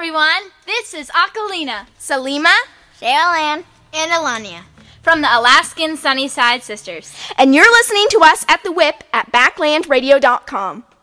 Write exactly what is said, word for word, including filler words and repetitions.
everyone. This is Akalina, Salima, Cheryl Ann, and Alania from the Alaskan Sunnyside Sisters. And you're listening to us at The Whip at backland radio dot com.